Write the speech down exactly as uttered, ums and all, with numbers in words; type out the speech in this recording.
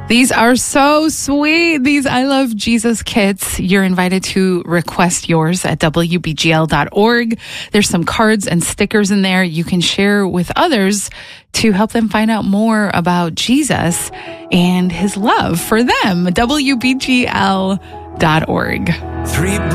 These are so sweet. These I Love Jesus kits. You're invited to request yours at W B G L dot org. There's some cards and stickers in there you can share with others to help them find out more about Jesus and his love for them. W B G L dot org. Three